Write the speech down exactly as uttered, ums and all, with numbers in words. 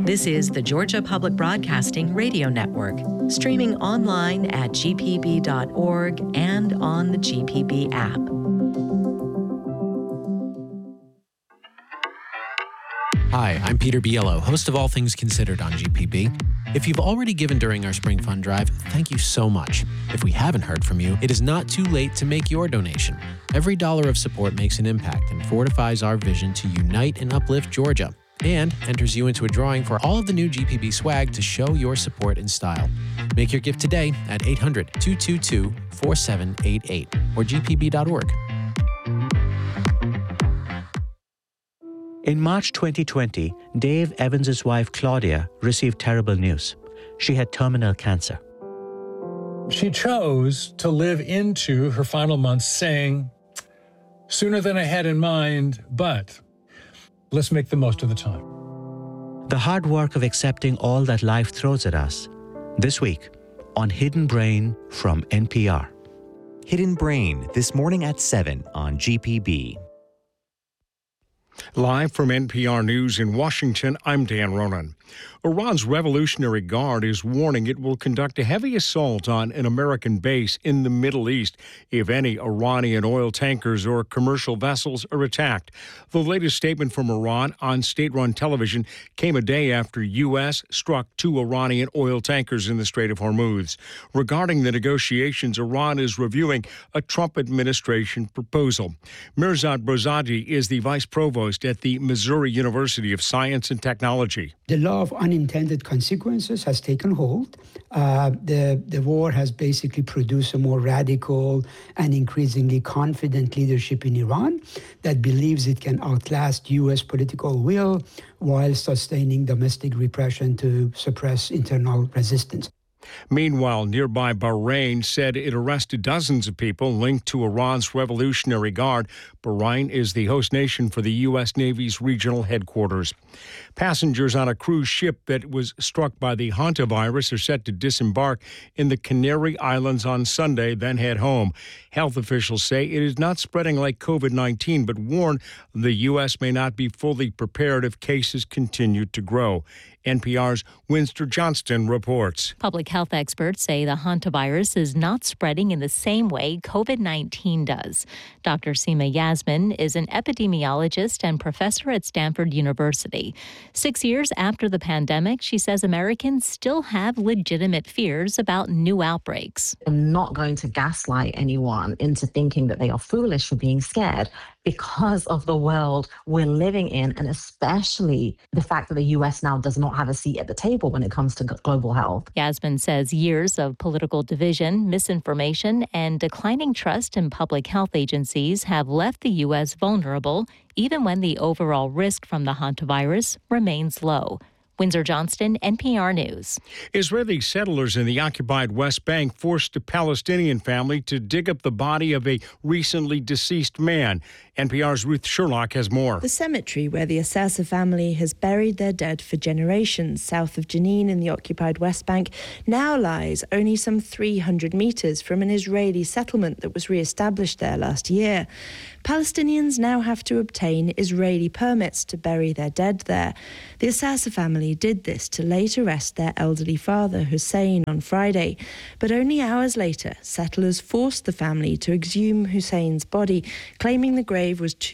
This is the Georgia Public Broadcasting Radio Network, streaming online at g p b dot org and on the G P B app. Hi, I'm Peter Biello, host of All Things Considered on G P B. If you've already given during our Spring Fund Drive, thank you so much. If we haven't heard from you, it is not too late to make your donation. Every dollar of support makes an impact and fortifies our vision to unite and uplift Georgia, and enters you into a drawing for all of the new G P B swag to show your support and style. Make your gift today at eight hundred, two two two, four seven eight eight or g p b dot org. In March twenty twenty, Dave Evans' wife Claudia received terrible news. She had terminal cancer. She chose to live into her final months saying, "Sooner than I had in mind, but let's make the most of the time." The hard work of accepting all that life throws at us. This week on Hidden Brain from N P R. Hidden Brain, this morning at seven on G P B. Live from N P R News in Washington, I'm Dan Ronan. Iran's Revolutionary Guard is warning it will conduct a heavy assault on an American base in the Middle East if any Iranian oil tankers or commercial vessels are attacked. The latest statement from Iran on state-run television came a day after U S struck two Iranian oil tankers in the Strait of Hormuz. Regarding the negotiations, Iran is reviewing a Trump administration proposal. Mirzad Brozadi is the vice provost at the Missouri University of Science and Technology. The law of unintended consequences has taken hold. Uh, the, the war has basically produced a more radical and increasingly confident leadership in Iran that believes it can outlast U S political will while sustaining domestic repression to suppress internal resistance. Meanwhile, nearby Bahrain said it arrested dozens of people linked to Iran's Revolutionary Guard. Bahrain is the host nation for the U S Navy's regional headquarters. Passengers on a cruise ship that was struck by the hantavirus are set to disembark in the Canary Islands on Sunday, then head home. Health officials say it is not spreading like covid nineteen, but warn the U S may not be fully prepared if cases continue to grow. N P R's Winster Johnston reports. Public health experts say the hantavirus is not spreading in the same way covid nineteen does. Doctor Seema Yasmin is an epidemiologist and professor at Stanford University. Six years after the pandemic, she says Americans still have legitimate fears about new outbreaks. I'm not going to gaslight anyone into thinking that they are foolish for being scared because of the world we're living in, and especially the fact that the U S now does not have a seat at the table when it comes to global health. Yasmin says years of political division, misinformation, and declining trust in public health agencies have left the U S vulnerable, even when the overall risk from the hantavirus remains low. Windsor Johnston, N P R News. Israeli settlers in the occupied West Bank forced a Palestinian family to dig up the body of a recently deceased man. N P R's Ruth Sherlock has more. The cemetery where the Assasa family has buried their dead for generations south of Jenin in the occupied West Bank now lies only some three hundred metres from an Israeli settlement that was re-established there last year. Palestinians now have to obtain Israeli permits to bury their dead there. The Assasa family did this to later arrest their elderly father, Hussein, on Friday. But only hours later, settlers forced the family to exhume Hussein's body, claiming the grave was too